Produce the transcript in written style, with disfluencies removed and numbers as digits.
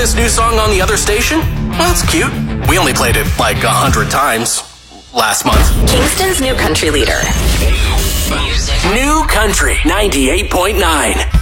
this new song on the other station? Well, that's cute. We only played it like 100 times last month. Kingston's new country leader. New Country 98.9.